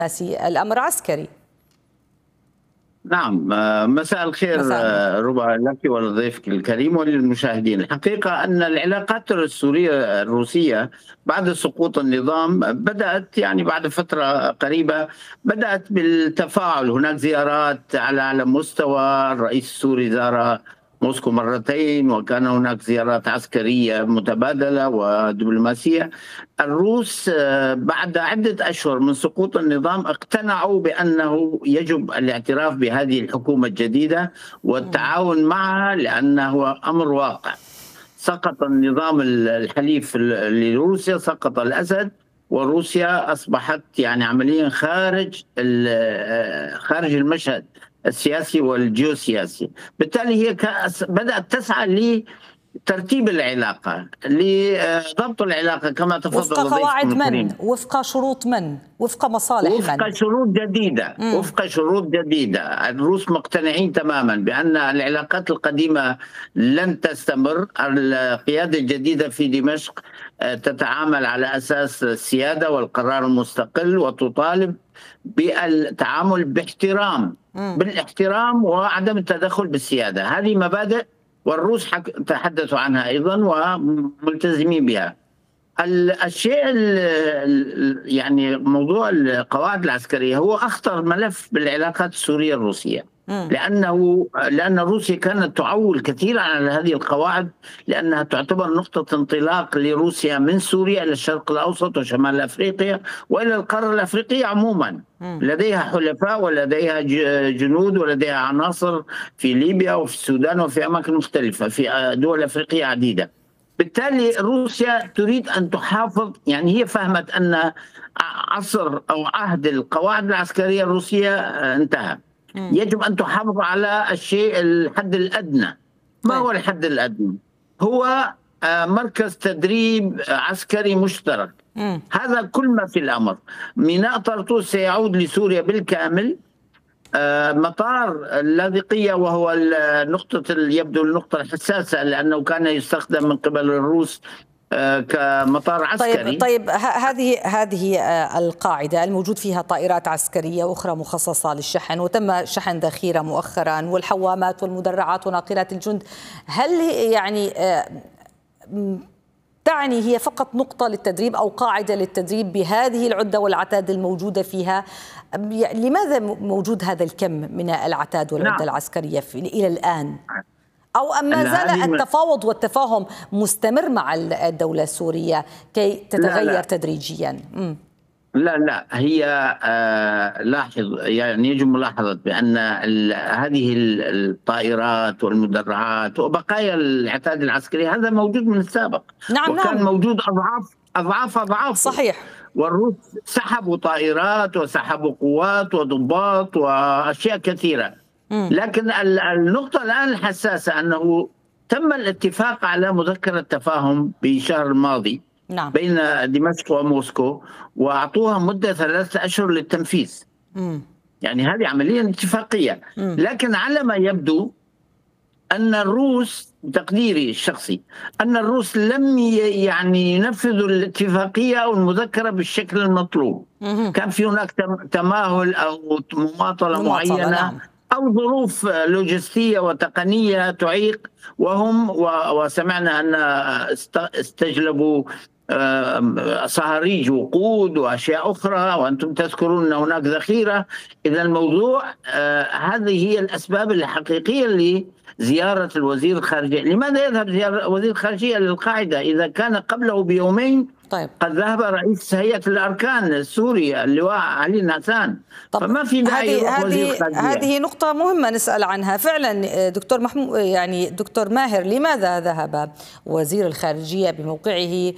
الأمر عسكري. نعم، مساء الخير. ربع لك ولضيفك الكريم وللمشاهدين. الحقيقة أن العلاقات السورية الروسية بعد سقوط النظام بدأت بعد فترة قريبة بدأت بالتفاعل. هناك زيارات على مستوى. الرئيس السوري زار موسكو مرتين، وكان هناك زيارات عسكرية متبادلة ودبلوماسية. الروس بعد عدة أشهر من سقوط النظام اقتنعوا بأنه يجب الاعتراف بهذه الحكومة الجديدة والتعاون معها، لأنه أمر واقع. سقط النظام الحليف لروسيا، سقط الأسد، وروسيا أصبحت عمليا خارج المشهد السياسي والجيوسياسي. بالتالي هي بدأت تسعى لترتيب العلاقة، لضبط العلاقة كما تفضل وفق قواعد من؟ وفق شروط من؟ وفق مصالح وفق من؟ شروط جديدة. وفق شروط جديدة. الروس مقتنعين تماما بأن العلاقات القديمة لن تستمر. القيادة الجديدة في دمشق تتعامل على أساس السيادة والقرار المستقل، وتطالب بالتعامل بالاحترام وعدم التدخل بالسيادة. هذه مبادئ، والروس تحدثوا عنها أيضا وملتزمين بها. الشيء موضوع القواعد العسكرية هو أخطر ملف بالعلاقات السورية الروسية، لأن روسيا كانت تعول كثيرا على هذه القواعد، لأنها تعتبر نقطة انطلاق لروسيا من سوريا إلى الشرق الأوسط وشمال أفريقيا وإلى القارة الأفريقية عموما. لديها حلفاء ولديها جنود ولديها عناصر في ليبيا وفي السودان وفي أماكن مختلفة في دول أفريقية عديدة. بالتالي روسيا تريد أن تحافظ، هي فهمت أن عصر أو عهد القواعد العسكرية الروسية انتهى. يجب أن تحافظ على الحد الأدنى. ما هو الحد الأدنى؟ هو مركز تدريب عسكري مشترك. هذا كل ما في الأمر. ميناء طرطوس سيعود لسوريا بالكامل. مطار اللاذقية وهو يبدو النقطة الحساسة، لأنه كان يستخدم من قبل الروس كمطار عسكري. طيب هذه القاعدة الموجود فيها طائرات عسكرية وأخرى مخصصة للشحن، وتم شحن ذخيرة مؤخرا، والحوامات والمدرعات وناقلات الجند. هل تعني هي فقط نقطة للتدريب أو قاعدة للتدريب بهذه العدة والعتاد الموجودة فيها؟ لماذا موجود هذا الكم من العتاد والعدة العسكرية إلى الآن؟ أو ما زال التفاوض والتفاهم مستمر مع الدولة السورية كي تتغير تدريجيا؟ لا، هي لاحظ، يجب ملاحظة بأن هذه الطائرات والمدرعات وبقايا العتاد العسكري هذا موجود من السابق. وكان موجود أضعاف. صحيح. والروس سحبوا طائرات وسحبوا قوات وضباط وأشياء كثيرة. لكن النقطة الآن الحساسة أنه تم الاتفاق على مذكرة تفاهم بالشهر الماضي بين دمشق وموسكو، وأعطوها مدة 3 أشهر للتنفيذ. هذه عمليا اتفاقية. لكن على ما يبدو أن الروس، تقديري الشخصي، أن الروس لم ينفذوا الاتفاقية أو المذكرة بالشكل المطلوب. كان في هناك تماهل أو مماطلة معينة أو ظروف لوجستية وتقنية تعيق، وسمعنا أن استجلبوا صهاريج وقود وأشياء أخرى، وأنتم تذكرون أن هناك ذخيرة. إذا الموضوع هذه هي الأسباب الحقيقية لزيارة الوزير الخارجية. لماذا يذهب وزير الخارجية للقاعدة إذا كان قبله بيومين قد ذهب رئيس هيئة الأركان السوري اللواء علي نعسان؟ فما في داعي هذه نقطة مهمة نسأل عنها فعلا دكتور محمود، دكتور ماهر. لماذا ذهب وزير الخارجية بموقعه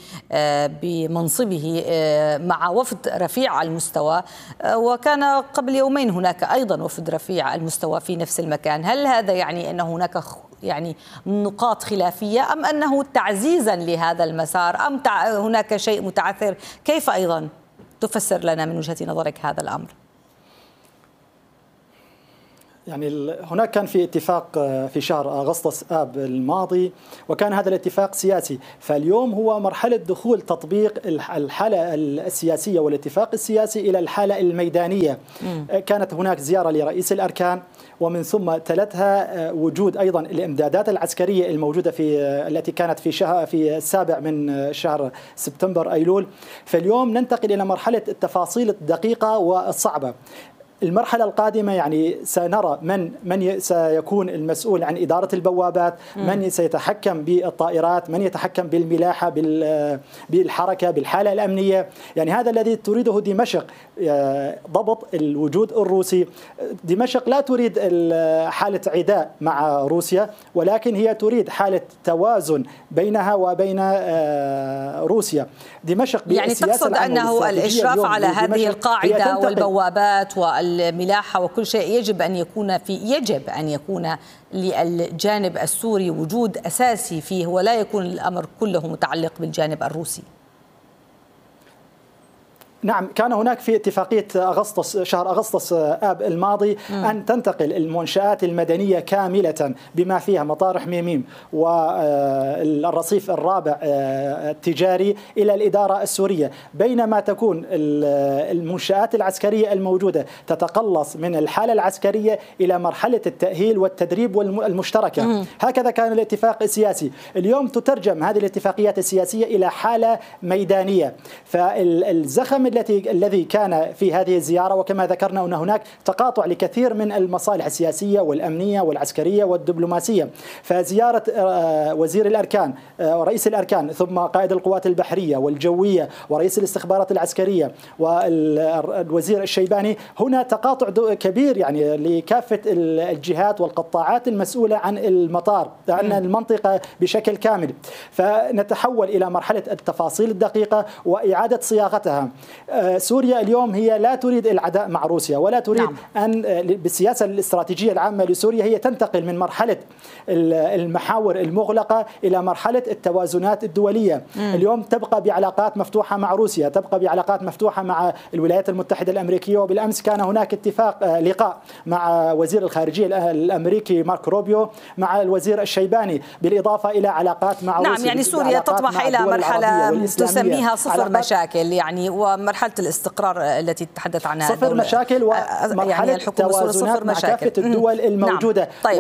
بمنصبه مع وفد رفيع المستوى، وكان قبل يومين هناك أيضا وفد رفيع المستوى في نفس المكان؟ هل هذا أن هناك نقاط خلافية، أم أنه تعزيزا لهذا المسار، أم هناك شيء متعثر؟ كيف أيضا تفسر لنا من وجهة نظرك هذا الأمر؟ يعني هناك كان في اتفاق في شهر أغسطس آب الماضي، وكان هذا الاتفاق سياسي. فاليوم هو مرحلة دخول تطبيق الحالة السياسية والاتفاق السياسي إلى الحالة الميدانية. كانت هناك زيارة لرئيس الأركان، ومن ثم تلتها وجود أيضا الإمدادات العسكرية الموجودة التي كانت في السابع من شهر سبتمبر أيلول. فاليوم ننتقل إلى مرحلة التفاصيل الدقيقة والصعبة. المرحلة القادمة يعني سنرى من سيكون المسؤول عن إدارة البوابات، من سيتحكم بالطائرات، من يتحكم بالملاحة، بالحركة، بالحالة الأمنية. يعني هذا الذي تريده دمشق، ضبط الوجود الروسي. دمشق لا تريد حالة عداء مع روسيا، ولكن هي تريد حالة توازن بينها وبين روسيا. دمشق يعني تقصد أنه الإشراف على هذه القاعدة والبوابات والملاحة وكل شيء يجب أن يكون للجانب السوري وجود أساسي فيه، ولا يكون الأمر كله متعلق بالجانب الروسي. نعم، كان هناك في اتفاقية شهر أغسطس آب الماضي أن تنتقل المنشآت المدنية كاملة بما فيها مطار حميميم والرصيف الرابع التجاري إلى الإدارة السورية، بينما تكون المنشآت العسكرية الموجودة تتقلص من الحالة العسكرية إلى مرحلة التأهيل والتدريب المشتركة. هكذا كان الاتفاق السياسي. اليوم تترجم هذه الاتفاقيات السياسية إلى حالة ميدانية. فالزخم الذي كان في هذه الزيارة، وكما ذكرنا أن هناك تقاطع لكثير من المصالح السياسية والأمنية والعسكرية والدبلوماسية. فزيارة وزير الأركان ورئيس الأركان، ثم قائد القوات البحرية والجوية ورئيس الاستخبارات العسكرية والوزير الشيباني، هنا تقاطع كبير يعني لكافة الجهات والقطاعات المسؤولة عن المطار، عن المنطقة بشكل كامل. فنتحول إلى مرحلة التفاصيل الدقيقة وإعادة صياغتها. سوريا اليوم هي لا تريد العداء مع روسيا، ولا تريد أن بالسياسة الاستراتيجية العامة لسوريا هي تنتقل من مرحلة المحاور المغلقة إلى مرحلة التوازنات الدولية. اليوم تبقى بعلاقات مفتوحة مع روسيا، تبقى بعلاقات مفتوحة مع الولايات المتحدة الأمريكية. وبالأمس كان هناك اتفاق لقاء مع وزير الخارجية الأمريكي مارك روبيو مع الوزير الشيباني، بالإضافة إلى علاقات مع روسيا. يعني سوريا تطمح إلى مرحلة تسميها صفر مشاكل، يعني ومرحلة الاستقرار التي تحدث عنها صفر مشاكل، ومرحلة يعني التوازنات مع كافة الدول الموجودة. طيب.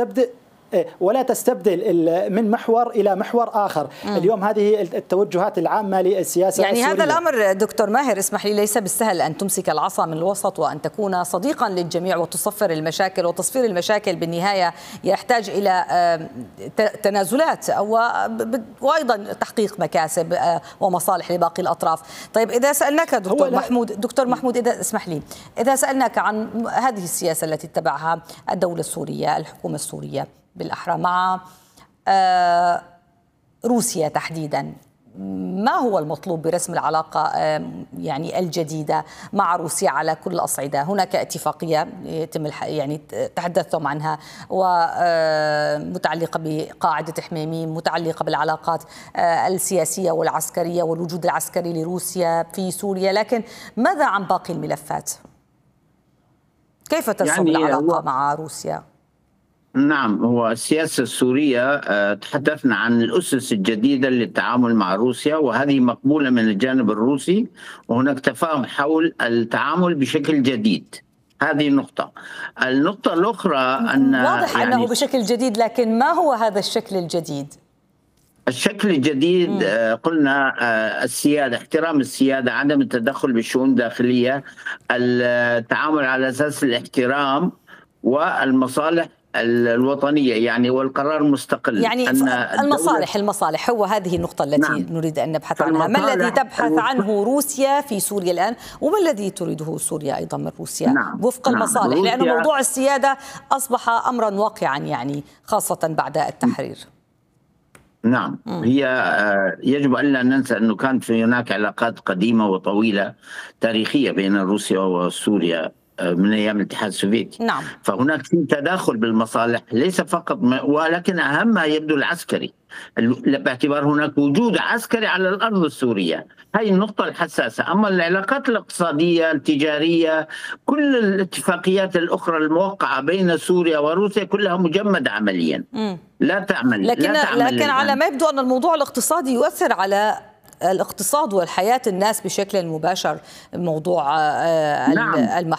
ولا تستبدل من محور إلى محور آخر. اليوم هذه التوجهات العامة للسياسة يعني السورية. هذا الأمر دكتور ماهر، اسمح لي، ليس بالسهل أن تمسك العصا من الوسط وأن تكون صديقا للجميع وتصفر المشاكل، وتصفير المشاكل بالنهاية يحتاج إلى تنازلات وأيضا تحقيق مكاسب ومصالح لباقي الأطراف. طيب إذا سألناك دكتور محمود، إذا اسمح لي، إذا سألناك عن هذه السياسة التي اتبعها الدولة السورية، الحكومة السورية بالأحرى مع روسيا تحديدا، ما هو المطلوب برسم العلاقة يعني الجديدة مع روسيا على كل الأصعدة؟ هناك اتفاقية يتم يعني تحدثتم عنها ومتعلقة بقاعدة حميميم، متعلقة بالعلاقات السياسية والعسكرية والوجود العسكري لروسيا في سوريا، لكن ماذا عن باقي الملفات؟ كيف ترسم يعني العلاقة مع روسيا؟ نعم، هو السياسة السورية تحدثنا عن الأسس الجديدة للتعامل مع روسيا، وهذه مقبولة من الجانب الروسي، وهناك تفاهم حول التعامل بشكل جديد. هذه نقطة. النقطة الأخرى أن واضح يعني أنه بشكل جديد، لكن ما هو هذا الشكل الجديد؟ الشكل الجديد قلنا السيادة، احترام السيادة، عدم التدخل بالشؤون الداخلية، التعامل على أساس الاحترام والمصالح الوطنية يعني والقرار المستقل. يعني المصالح هو هذه النقطة التي نريد أن نبحث عنها. ما الذي تبحث عنه روسيا في سوريا الآن، وما الذي تريده سوريا أيضا من روسيا وفق المصالح؟ لأن موضوع السيادة أصبح أمرا واقعا يعني خاصة بعد التحرير. نعم، هي يجب أن لا ننسى أنه كان في هناك علاقات قديمة وطويلة تاريخية بين روسيا وسوريا من أيام الاتحاد السوفيتي. نعم. فهناك في تداخل بالمصالح ليس فقط ولكن أهمها يبدو العسكري، باعتبار هناك وجود عسكري على الأرض السورية. هذه النقطة الحساسة. أما العلاقات الاقتصادية التجارية كل الاتفاقيات الأخرى الموقعة بين سوريا وروسيا كلها مجمدة عمليا، لا تعمل. لكن على ما يبدو أن الموضوع الاقتصادي يؤثر على الاقتصاد والحياة الناس بشكل مباشر، موضوع نعم. المحروقات